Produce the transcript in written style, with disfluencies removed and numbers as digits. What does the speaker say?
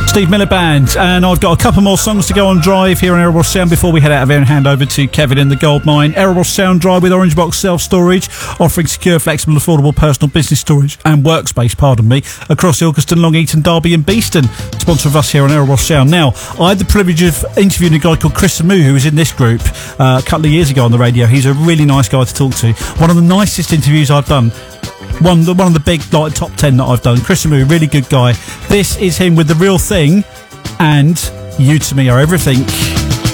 Steve Miliband, and I've got a couple more songs to go on Drive here on Erebor Sound before we head out of here and hand over to Kevin in the Gold Mine. Erebor Sound Drive with Orange Box Self-Storage, offering secure, flexible, affordable personal business storage and workspace, across Ilkeston, Long Eaton, Derby and Beeston. Sponsor of us here on Erebor Sound. Now, I had the privilege of interviewing a guy called Chris Amu, who was in this group a couple of years ago on the radio. He's a really nice guy to talk to. One of the nicest interviews I've done. One of the big top 10 that I've done. Chris Amu, really good guy. This is him with The Real Thing and You To Me Are Everything.